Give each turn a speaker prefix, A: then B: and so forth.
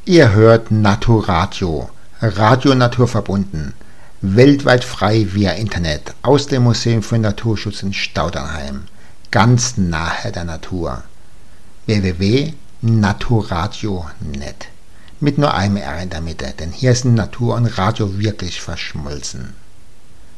A: Ihr hört Naturadio, Radio naturverbunden, weltweit frei via Internet aus dem Museum für Naturschutz in Staudernheim, ganz nahe der Natur. www.naturadio.net mit nur einem R in der Mitte, denn hier sind Natur und Radio wirklich verschmolzen.